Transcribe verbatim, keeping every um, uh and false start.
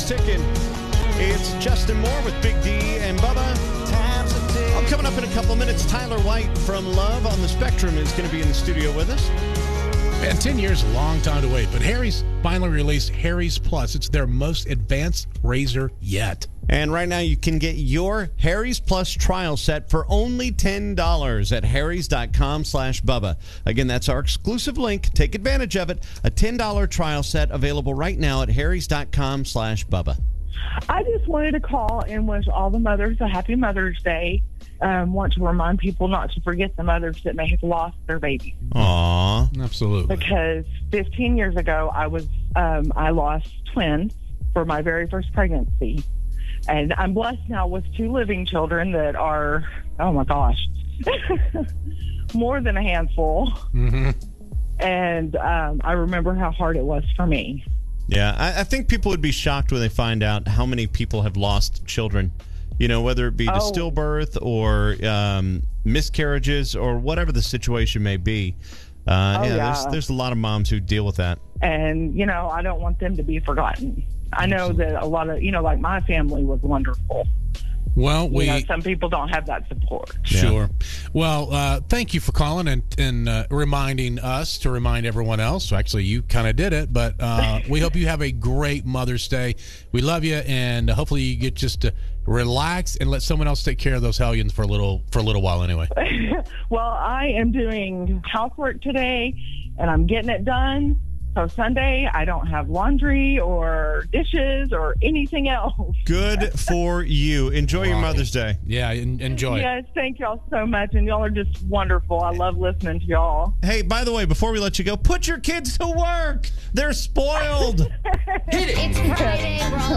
clock's ticking. It's Justin Moore with Big D and Bubba. Oh, coming up in a couple minutes, Tyler White from Love on the Spectrum is going to be in the studio with us. Man, ten years, a long time to wait. But Harry's finally released Harry's Plus. It's their most advanced razor yet. And right now you can get your Harry's Plus trial set for only ten dollars at harrys.com slash Bubba. Again, that's our exclusive link. Take advantage of it. A ten dollars trial set available right now at harrys.com slash Bubba. I just wanted to call and wish all the mothers a happy Mother's Day. Um, want to remind people not to forget the mothers that may have lost their babies. Aw. Absolutely. Because fifteen years ago, I was um, I lost twins for my very first pregnancy. And I'm blessed now with two living children that are, oh my gosh, more than a handful. Mm-hmm. And um, I remember how hard it was for me. Yeah, I, I think people would be shocked when they find out how many people have lost children. You know, whether it be to Oh. stillbirth or um, miscarriages or whatever the situation may be. Uh, Oh, yeah, yeah. There's, there's a lot of moms who deal with that. And, you know, I don't want them to be forgotten. I know that a lot of, you know, like my family was wonderful. Well, we... You know, some people don't have that support. Sure. Well, uh, thank you for calling and, and uh, reminding us to remind everyone else. So actually, you kind of did it, but uh, we hope you have a great Mother's Day. We love you, and hopefully you get just to relax and let someone else take care of those hellions for a little for a little while anyway. Well, I am doing housework today, and I'm getting it done. So Sunday, I don't have laundry or dishes or anything else. Good for you. Enjoy your Wow. Mother's Day. Yeah, en- enjoy. Yes, thank y'all so much, and y'all are just wonderful. I love listening to y'all. Hey, by the way, before we let you go, put your kids to work. They're spoiled. It's Friday, we're all